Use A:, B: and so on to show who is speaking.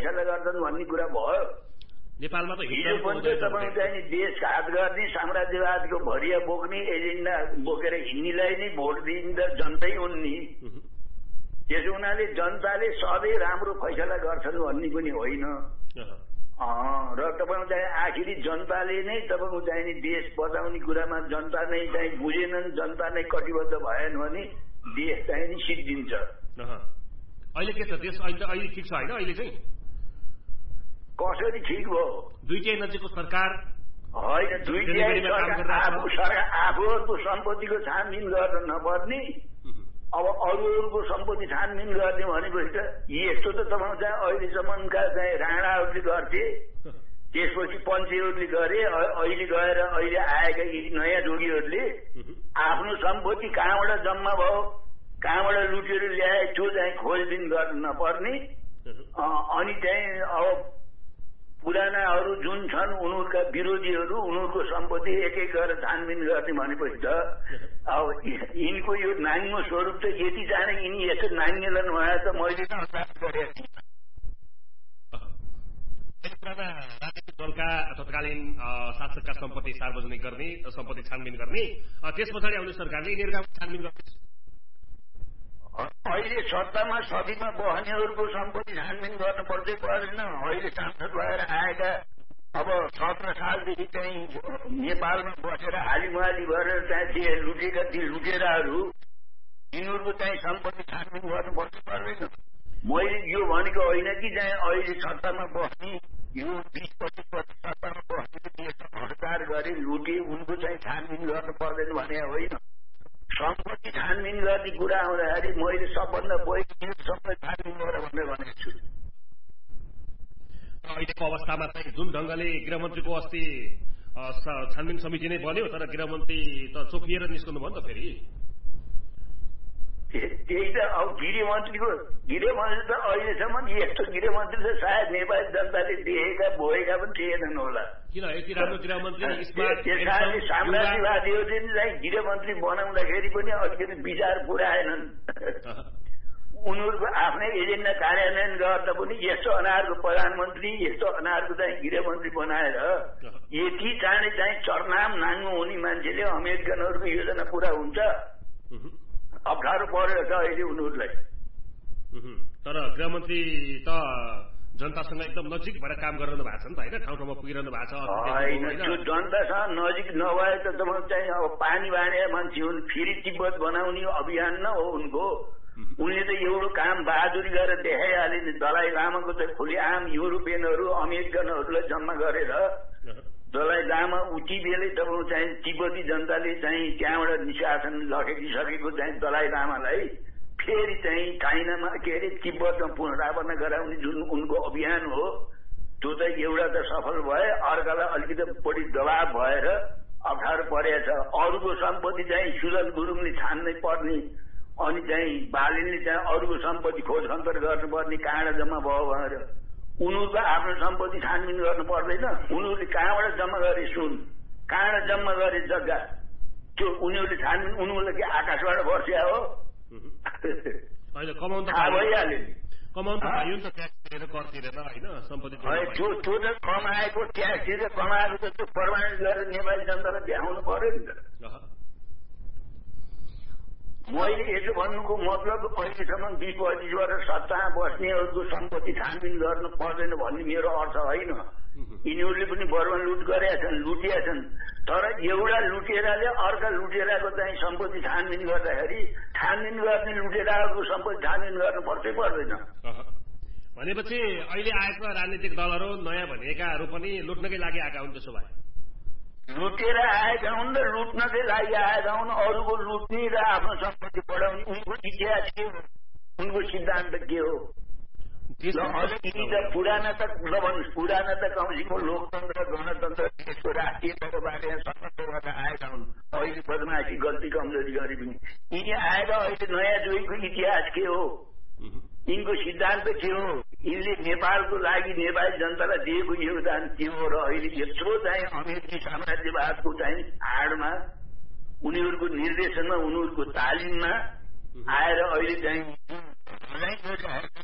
A: फैसला गर्छन् भन्ने कुरा भयो।
B: नेपालमा त
A: हिजो पनि तपाईँ चाहिँ नि देश घात गर्ने साम्राज्यवादको भरिया बोक्ने एजेन्डा बोकेर हिँड्नेलाई नै भोट दिँदा जनतै हुन् नि। त्यसो हुनाले जनताले सधैँ राम्रो फैसला गर्छन् भन्ने पनि होइन। र तपाईँ चाहिँ आखिरी जनताले नै तपाईँको चाहिँ नि देश बचाउने कुरामा जनता नै चाहिँ बुझेनन्, जनता नै कटिबद्ध भएन भने देश चाहिँ नि सिद्धिन्छ।
B: अहिले के छ देश अहिले ठिक छ होइन? अहिले चाहिँ
A: कसरी ठिक भयो?
B: दुईटै नजिकको सरकार
A: होइन, दुईटै आफूहरूको सम्पत्तिको छानबिन गर्न नपर्ने, अब अरूहरूको सम्पत्ति छानबिन गर्ने भनेपछि त यस्तो त तपाईँ चाहिँ अहिलेसम्मका चाहिँ राणाहरूले गर्थे, त्यसपछि पञ्चेहरूले गरे, अहिले गएर अहिले आएका यी नयाँ जोगीहरूले आफ्नो सम्पत्ति कहाँबाट जम्मा भयो, कहाँबाट लुटेर ल्याए त्यो चाहिँ खोजबिन गर्न नपर्ने। अनि चाहिँ अब पुरानाहरू जुन छन् उनीहरूका विरोधीहरू उनीहरूको सम्पत्ति एक एक गरेर छानबिन गर्ने भनेपछि त अब यिनको यो नाङ्गो स्वरूप त यति जाने यिनी यस्तो नाङ्गेलन भए त मैले अनुसार गरेको थिएँ।
B: राजनीतिक दलका तत्कालीन शासकका सम्पत्ति सार्वजनिक गर्ने, सम्पत्ति छानबिन गर्ने, त्यस पछाडि आउने सरकारले यिनीहरूका छानबिन गर्ने।
A: अहिले सत्तामा सदीमा बस्नेहरूको सम्पत्ति छानबिन गर्न पर्दै पर्दैन। अहिले सांसद भएर आएका अब 17 सालदेखि चाहिँ नेपालमा बसेर हालिमुहाली गरेर चाहिँ लुटेका ती लुटेराहरू यिनीहरूको चाहिँ सम्पत्ति छानबिन गर्नु पर्दै पर्दैन। मैले यो भनेको होइन कि चाहिँ अहिले सत्तामा बस्ने यो 20-25 वर्ष सत्तामा बस्ने देशमा भ्रष्टाचार गरे लुटे उनको चाहिँ छानबिन गर्नु पर्दैन भने होइन। सम्पत्ति छानबिन गर्ने कुरा आउँदाखेरि मैले सबभन्दा पहिलो सबै छानबिन गरेर भनेको छु।
B: अहिलेको अवस्थामा चाहिँ जुन ढंगले गृहमन्त्रीको अस्ति छानबिन समिति नै बन्यो तर गृहमन्त्री त चोखिएर निस्कनु भयो नि त फेरि।
A: त्यही त अब गृहमन्त्री त अहिलेसम्म यस्तो गृहमन्त्री त सायद नेपाली जनताले देखेका भोगेका पनि थिएनन् होला।
B: किन यति राम्रो गृहमन्त्री
A: साम्राज्यवादीहरूले चाहिँ गृहमन्त्री बनाउँदाखेरि पनि अलिकति विचार पुर्याएनन्। उनीहरूको आफ्नै एजेन्डा कार्यान्वयन गर्दा पनि यस्तो अनारको प्रधानमन्त्री यस्तो अनारको चाहिँ गृहमन्त्री बनाएर यति चाँडै चाहिँ चरनाम नाङ्गो हुने मान्छेले अमेरिकनहरूको योजना पुरा हुन्छ अप्ठ्यारो परेको छ अहिले उनीहरूलाई।
B: तर गृहमन्त्री त जनतासँग एकदम नजिक भएर काम गरिरहनु भएको छ नि त होइन? ठाउँ ठाउँमा पुगिरहनु भएको छ।
A: होइन, त्यो जनतासँग नजिक नभए त तपाईँ चाहिँ अब पानी बाँडे मान्छे हुन्। फेरि तिब्बत बनाउने अभियान न हो उनको। उनले त एउटा काम बहादुरी गरेर देखाइहाले नि। दलाई लामाको त खुलेआम युरोपियनहरू अमेरिकनहरूलाई जम्मा गरेर दलाई लामा उति बेलै तपाईँ चाहिँ तिब्बती जनताले चाहिँ त्यहाँबाट निष्कासन लखेटिसकेको चाहिँ दलाई लामालाई फेरि चाहिँ चाइनामा के अरे तिब्बतमा पुनरावर्ण गराउने जुन उनको अभियान हो त्यो त एउटा त सफल भए, अर्कालाई अलिकति बढी दबाव भएर अप्ठ्यारो परेछ। अरूको सम्पत्ति चाहिँ सुजन गुरुङले छान्नै पर्ने, अनि चाहिँ बालिनले चाहिँ अरूको सम्पत्ति खोज खन्तर गर्नुपर्ने कहाँबाट जम्मा भयो भनेर उनीहरूको आफ्नो सम्पत्ति छानबिन गर्नु पर्दैन। उनीहरूले कहाँबाट जम्मा गरे सुन, कहाँबाट जम्मा गरे जग्गा, त्यो उनीहरूले छानबिन उनीहरूलाई के आकाशबाट वर्ष्या हो?
B: कमाउनु त
A: भइहाल्यो नि,
B: कमाउनु त पाइयो नि त, ट्याक्स तिरेर कर तिरेर होइन सम्पत्ति
A: त्यो त कमाएको ट्याक्स तिरेर कमाएको त त्यो प्रमाणित गरेर नेपाली जनतालाई देखाउनु पर्यो नि त। मैले यसो भन्नुको मतलब अहिलेसम्म 20-25 वर्ष सत्तामा बस्नेहरूको सम्पत्ति छानबिन गर्नु पर्दैन भन्ने मेरो अर्थ होइन। यिनीहरूले पनि बर्मा लुट गरेका छन्, लुटिया छन्। तर एउटा लुटेराले अर्का लुटेराको चाहिँ सम्पत्ति छानबिन गर्दाखेरि छानबिन गर्ने लुटेराको सम्पत्ति छानबिन गर्नु पर्छै पर्दैन।
B: भनेपछि अहिले आएका राजनीतिक दलहरू नयाँ भनेकाहरू पनि लुट्नकै लागि आएका हुन्। त्यसो भए
A: लुटेर आएका हुन् र लुट्नकै लागि आएका हुन्। अरूको लुट्ने र आफ्नो सम्पत्ति बढाउने उनको इतिहास के हो, उनको सिद्धान्त के हो? पुराना त कमसेकम लोकतन्त्र गणतन्त्र देशको राष्ट्रियताको बारेमा सशक्त भएर आएका हुन्। अहिले बदमासी गल्ती कमजोरी गरे पनि यिनी आएका अहिले नयाँ जोईको इतिहास के हो, यिनको सिद्धान्त के हो, यिनले नेपालको लागि नेपाली जनतालाई दिएको योगदान के हो र अहिले यत्रो चाहिँ अमेरिकी साम्राज्यवादको चाहिँ आडमा उनीहरूको निर्देशनमा उनीहरूको तालिममा आएर अहिले चाहिँ